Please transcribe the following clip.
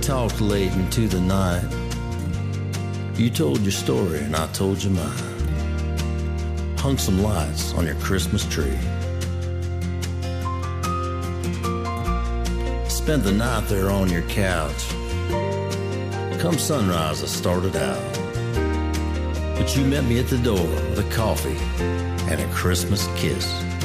talked late into the night. You told your story and I told you mine. Hung some lights on your Christmas tree. Spent the night there on your couch. Come sunrise I started out. But you met me at the door with a coffee and a Christmas kiss.